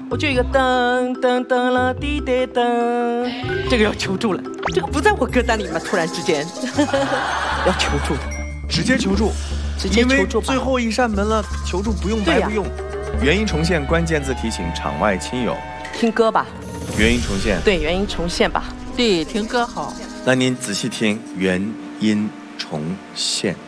我就一个噔噔噔了滴滴噔，这个要求助了，这个不在我歌单里面，突然之间要求助， 直接求助， 直接求助吧。 最后一扇门了，求助不用白不用。原因重现关键字提醒场外亲友。 听歌吧。 原因重现。 对，原因重现吧。 对，听歌好。 那您仔细听，原因重现。